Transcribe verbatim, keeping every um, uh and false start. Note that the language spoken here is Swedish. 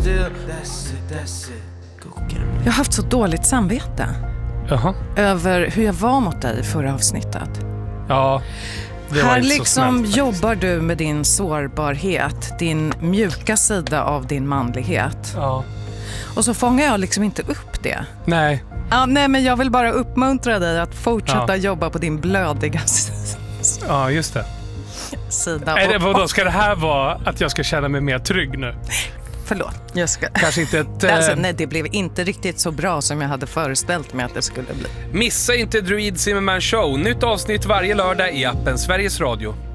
still. That's it, that's it. Go get 'em. Jag har haft så dåligt samvete. Jaha. Över hur jag var mot dig i förra avsnittet. Ja. Det var Här inte så liksom snällt, jobbar du med din sårbarhet, din mjuka sida av din manlighet. Ja. Och så fångar jag liksom inte upp det. Nej. Ja, nej, men jag vill bara uppmuntra dig att fortsätta Ja. jobba på din blödiga Ja, just det. sida. Är det, Och- vadå, ska det här vara att jag ska känna mig mer trygg nu? Förlåt, jag ska... Kanske inte ett... Alltså, eh, nej, det blev inte riktigt så bra som jag hade föreställt mig att det skulle bli. Missa inte Druid Zimmerman Show. Nytt avsnitt varje lördag i appen Sveriges Radio.